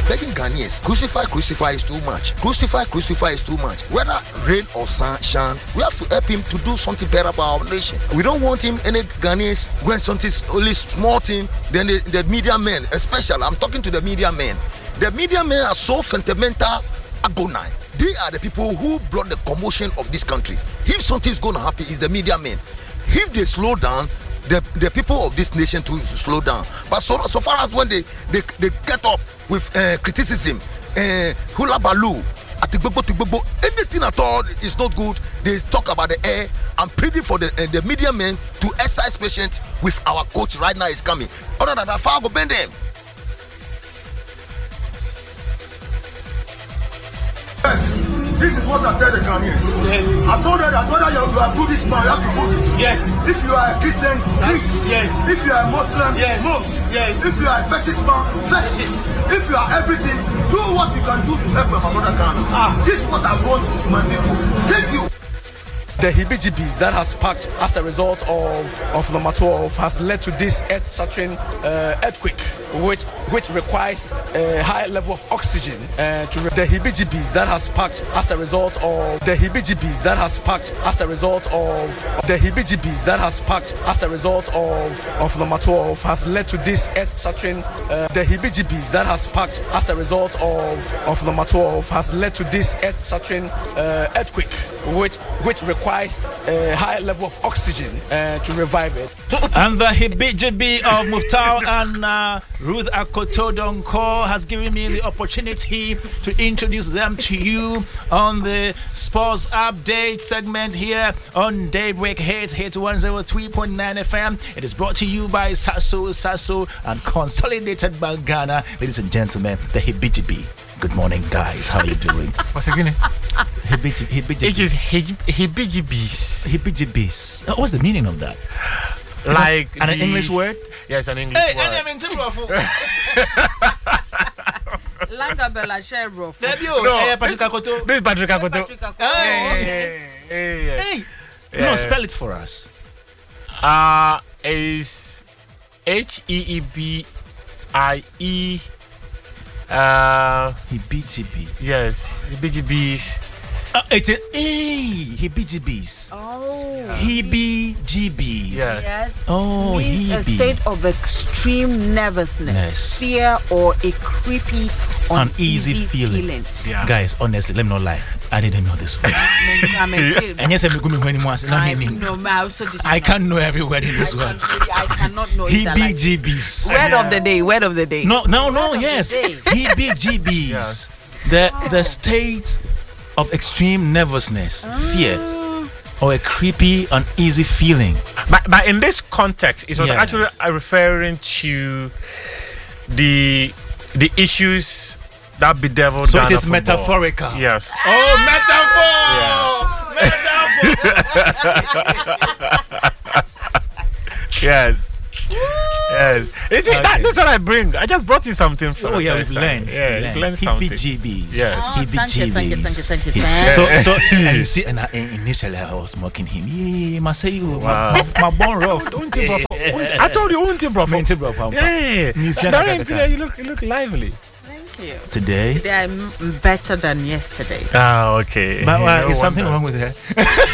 begging Ghanaians, crucify is too much. Crucify is too much. Whether rain or shine, we have to help him to do something better for our nation. We don't want him, any Ghanaians, when something only small thing, then the media men, especially, I'm talking to the media men. The media men are so fundamental, agonine. They are the people who brought the commotion of this country. If something's going to happen, it's the media men. If they slow down, the people of this nation to slow down. But so far as when they get up with criticism, hula baloo, anything at all is not good. They talk about the air. I'm pleading for the media men to exercise patience with our coach right now is coming. Other than that, Fargo bend them. Yes, this is what I tell the Ghanaians. Yes. I told them that whether you are Buddhist man, you have to Buddhist. Yes. If you are a Christian, Greek. Yes. If you are a Muslim, yes. Muslim. Yes. If you are a fetish man, fetish. If you are everything, do what you can do to help my mother Ghana. This is what I want to my people. Thank you. The hibijibis that has sparked as a result of number 12 has led to this earth-shattering earthquake, which requires a high level of oxygen. The hibijibis that has sparked as a result of the hibijibis that has sparked as a result of the hibijibis that has sparked as a result of number 12 has led to this earth-shattering the hibijibis that has sparked as a result of number 12 has led to this earth-shattering earthquake, which requires a high level of oxygen to revive it. And the Hibijib of Muftau and Ruth Akotodonko has given me the opportunity to introduce them to you on the sports update segment here on Daybreak Hits 103.9 FM. It is brought to you by Sasso and consolidated by Ghana. Ladies and gentlemen, the Hibijib. Good morning, guys. How are you doing? What's it again? Hibijib. It is hibijibis. Hibijibis. What's the meaning of that? Like an English word? Yes, an English word. Langa Bella Sherbrooke. No, This is Patrick Akoto. Hey. No, spell it for us. Is HEEBIE. Hibijib. Yes, hibijibis. It's Hibijibis. Oh. Hibijibis. Yes. Oh, means a state of extreme nervousness, fear, or a creepy, uneasy feeling. Yeah. Guys, honestly, let me not lie. I didn't know this word. And yes, I can't know every word in this word. I cannot know it. Hibijibis. Word of the day. No, yes. Hibijibis. Yes. The state of extreme nervousness, fear, or a creepy, uneasy feeling. But in this context, it was actually referring to the issues that bedevil. So Ghana it is football. metaphorical. Yes. Oh, metaphor! Yes. Yes. That's what I bring. I just brought you something for the first we've time. learned. Yeah, you've learned something. Hibijibis. Yes. Thank you. So and you see, and initially I was mocking him. Yeah, Masayu, my born rough. I told you, bro. Yeah. You look lively. Thank you. Today I'm better than yesterday. Ah, okay. But is something wrong with her?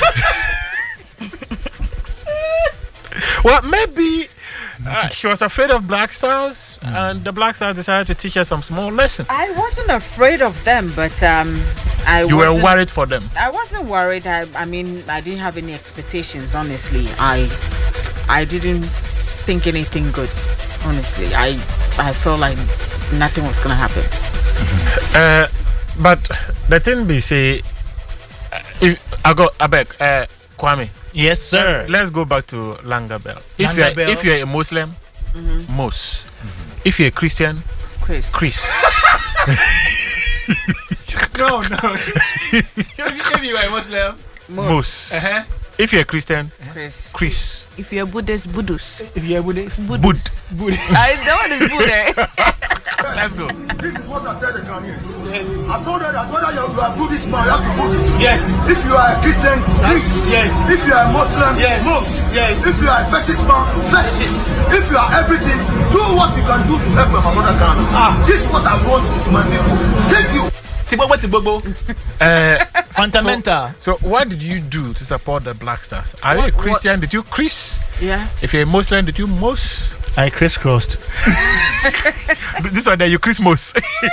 Well, maybe she was afraid of Black Stars, and the Black Stars decided to teach her some small lesson. I wasn't afraid of them, but you were worried for them. I wasn't worried. I mean, I didn't have any expectations. Honestly, I didn't think anything good. Honestly, I felt like nothing was gonna happen. But the thing we say is, I beg, Kwame. Yes, sir. Let's go back to Langabell. If you're a Muslim, Mos. If you're a Christian, Chris. No. If you are a Muslim, Mos. If you're a Christian, Chris. If you're a Buddhist, Buddhist. If you're a Buddhist, Bud. I know what is Buddha. Let's go. This is what I tell the Ghanaians. Yes. I told her that whether you are Buddhist man, you have to Buddhist. Yes. If you are a Christian, preach. Yes. If you are a Muslim, yes. Muslim. Yes. If you are a fetish man, fetish. If you are everything, do what you can do to help my mother Ghana. This is what I want to my people. Thank you. Fundamental. So what did you do to support the Black Stars? Are you a Christian? Did you Chris? Yeah. If you're a Muslim, did you Mos? I crisscrossed. This one there you Christmas.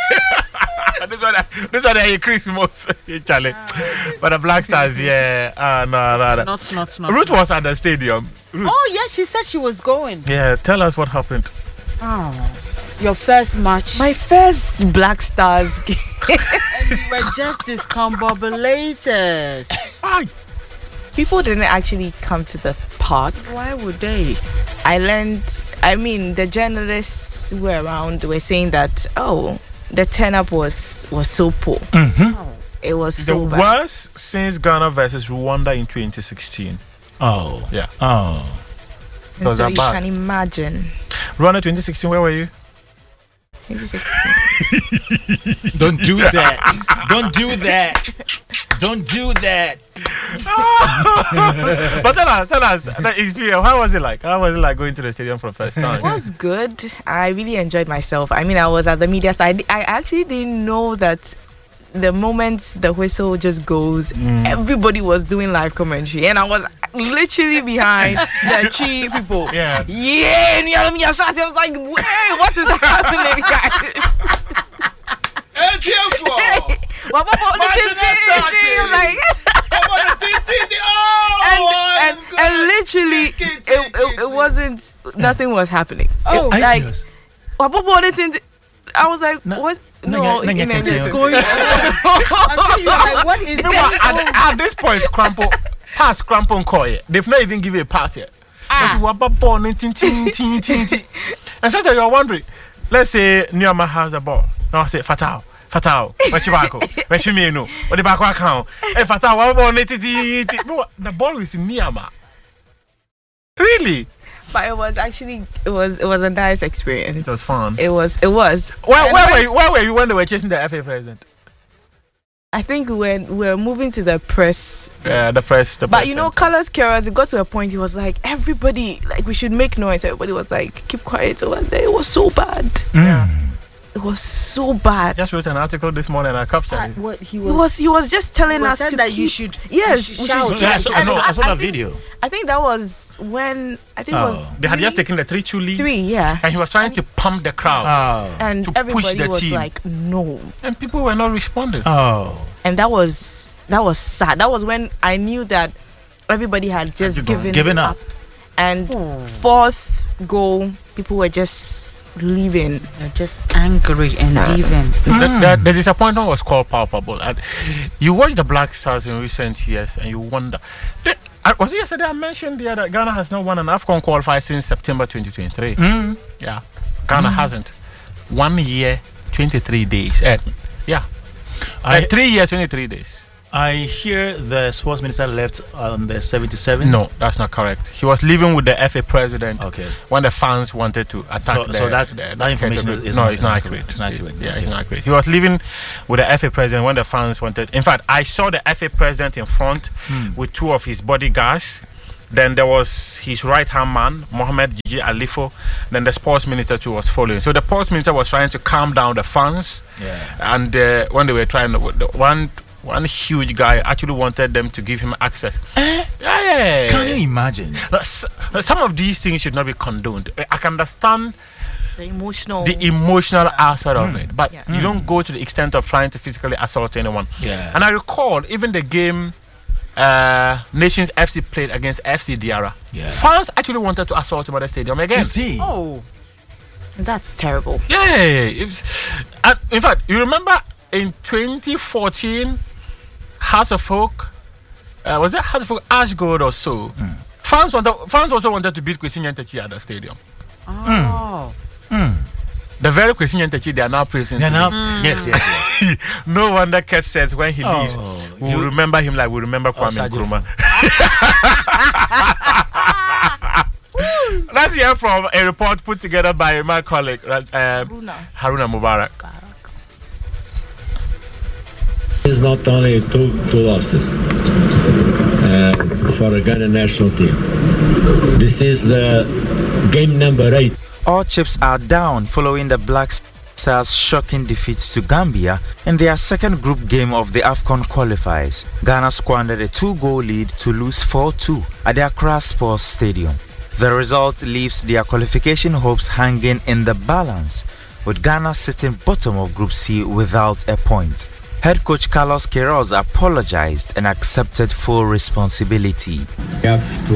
this one there you Christmas. Charlie. But the Black Stars, yeah. No. Not. Ruth was at the stadium. Ruth. Oh yes, she said she was going. Yeah, tell us what happened. Oh, your first match. My first Black Stars game. And you were just discombobulated. People didn't actually come to the park. Why would they? The journalists who were around were saying that, the turn-up was so poor. It was so bad. The worst since Ghana versus Rwanda in 2016. Oh. Yeah. Oh. And so you can imagine. Rwanda 2016, where were you? 2016. Don't do that. Don't do that. Don't do that. But tell us the experience. How was it like? How was it like going to the stadium for the first time? It was good. I really enjoyed myself. I mean, I was at the media side. I actually didn't know that the moment the whistle just goes, everybody was doing live commentary, and I was literally behind the tree people. Yeah. I was like, wait, what is happening, guys? And literally, it wasn't. Nothing was happening. Oh, like, I was like, what? No, it's going on. What is at this point, pass Crampon Koye. They've not even given a pass yet. And sometimes you're wondering, let's say Nyama has the ball. Now I say, Fatal. What you back? What you mean? No. What the back account? Hey, Fatal, what ball? The ball is in Nyama. Really? But it was actually it was a nice experience. It was fun. It was. Where were you when they were chasing the FA president? I think we were moving to the press. Yeah, the press. But you know, Carlos Queiroz, it got to a point he was like, everybody, like, we should make noise. Everybody was like, keep quiet over there. It was so bad. Yeah. It was so bad. I just wrote an article this morning and I captured it. What he was just telling us to that keep, you should. Yes, you should shout. Yeah, I saw that video. I think that was when it was. They had just taken the 3-2 lead. 3, yeah. And he was trying to pump the crowd. And to everybody push the was team. like, no. And people were not responding. And that was sad. That was when I knew that everybody had just given up. And fourth goal, people were just leaving. They're just angry and leaving. The disappointment was called palpable. And you watch the Black Stars in recent years and you wonder. Was it yesterday I mentioned that Ghana has not won an AFCON qualifier since September 2023? Yeah. Ghana hasn't. 1 year, 23 days. 3 years, 23 days. I hear the sports minister left on the 77. No, that's not correct. He was living with the FA president. Okay. When the fans wanted to attack. So that information is it's not accurate. It's not accurate. Yeah, it's not accurate. He was living with the FA president when the fans wanted. In fact, I saw the FA president in front with 2 of his bodyguards. Then there was his right-hand man, Mohamed Gigi Alifo. Then the sports minister too was following. So the sports minister was trying to calm down the fans. Yeah. And when they were trying, one huge guy actually wanted them to give him access. Yeah. Can you imagine? Some of these things should not be condoned. I can understand the emotional aspect of it, but you don't go to the extent of trying to physically assault anyone. Yeah. And I recall even the game Nations FC played against FC Diarra. Yeah. Fans actually wanted to assault him at the stadium again. You see? Oh, that's terrible. Yeah. And in fact, you remember in 2014, House of Folk, was it House of Folk Ashgold or so? Fans also wanted to beat Kwesi Nyantakyi at the stadium. The very Kwesi Nyantakyi they are now praising. Yes. No wonder Kurt says when he leaves, we will remember him like we remember Kwame Nkrumah. Let's hear from a report put together by my colleague Haruna Mubarak. not only two losses for the Ghana national team. This is the game number 8. All chips are down following the Black Stars' shocking defeat to Gambia in their second group game of the AFCON qualifiers. Ghana squandered a 2-goal lead to lose 4-2 at the Accra Sports Stadium. The result leaves their qualification hopes hanging in the balance, with Ghana sitting bottom of Group C without a point. Head coach Carlos Queiroz apologized and accepted full responsibility. We have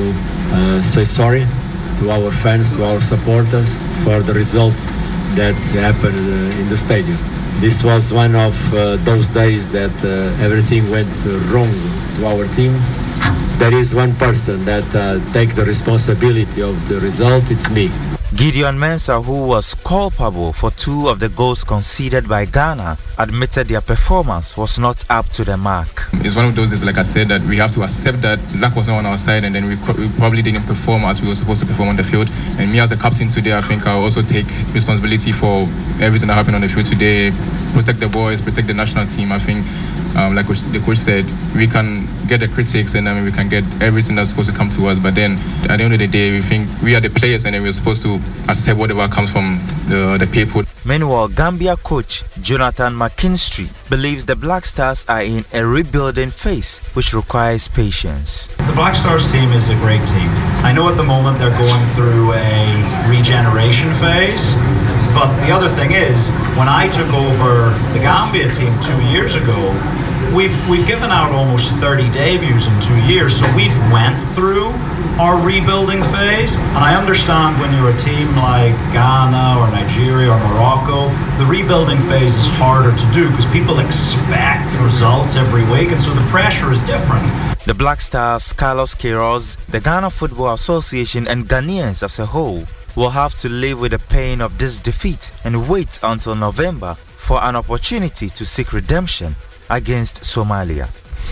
to say sorry to our fans, to our supporters for the result that happened in the stadium. This was one of those days that everything went wrong to our team. There is one person that takes the responsibility of the result, it's me. Gideon Mensah, who was culpable for 2 of the goals conceded by Ghana, admitted their performance was not up to the mark. It's one of those days, like I said, that we have to accept that luck was not on our side, and then we probably didn't perform as we were supposed to perform on the field. And me as a captain today, I think I'll also take responsibility for everything that happened on the field today. Protect the boys, protect the national team. I think, like the coach said, we can get the critics and we can get everything that's supposed to come to us. But then, at the end of the day, we think we are the players, and then we're supposed to accept whatever comes from the people. Meanwhile, Gambia coach Jonathan McKinstry believes the Black Stars are in a rebuilding phase, which requires patience. The Black Stars team is a great team. I know at the moment they're going through a regeneration phase, but the other thing is, when I took over the Gambia team 2 years ago, we've given out almost 30 debuts in 2 years, so we've went through our rebuilding phase. And I understand when you're a team like Ghana or Nigeria or Morocco, the rebuilding phase is harder to do because people expect results every week, and so the pressure is different. The Black Stars, Carlos Queiroz, the Ghana Football Association and Ghanaians as a whole will have to live with the pain of this defeat and wait until November for an opportunity to seek redemption against Somalia.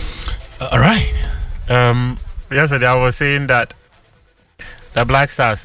All right. Yesterday I was saying that the Black Stars,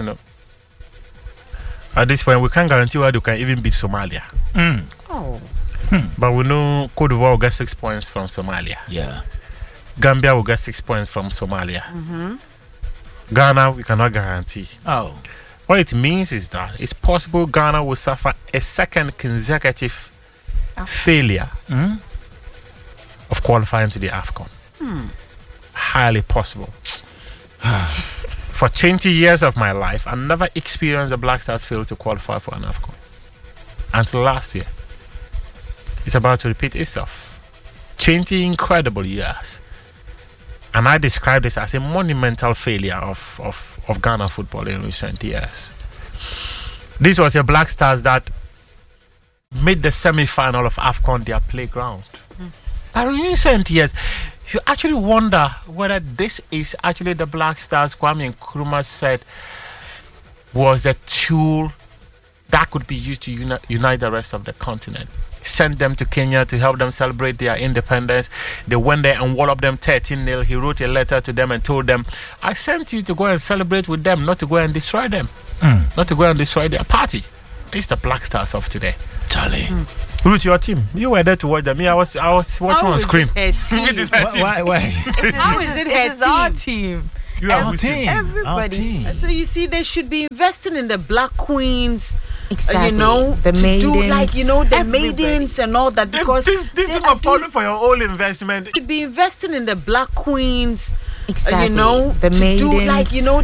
at this point we can't guarantee whether they can even beat Somalia. But we know Cote d'Ivoire will get 6 points from Somalia. Yeah. Gambia will get 6 points from Somalia. Ghana, we cannot guarantee. Oh. What it means is that it's possible Ghana will suffer a second consecutive failure of qualifying to the AFCON. Highly possible. For 20 years of my life, I never experienced the Black Stars fail to qualify for an AFCON until last year. It's about to repeat itself. 20 incredible years. And I describe this as a monumental failure of Ghana football in recent years. This was a Black Stars that made the semi-final of AFCON their playground. But in recent years, you actually wonder whether this is actually the Black Stars Kwame Nkrumah said was a tool that could be used to unite the rest of the continent. Sent them to Kenya to help them celebrate their independence. They went there and walloped them 13-0. He wrote a letter to them and told them, I sent you to go and celebrate with them, not to go and destroy them. Not to go and destroy their party. This is the Black Stars of today. Charlie. Root, your team. You were there to watch them. Me, I was watching on screen. Why? How is it her It's our team. You are Our team. Everybody. So you see, they should be investing in the Black Queens. Exactly. The maidens. Do like the Everybody. maidens and all that, because this they is not falling for your own investment. should be investing in the Black Queens. Exactly. To The do maidens. like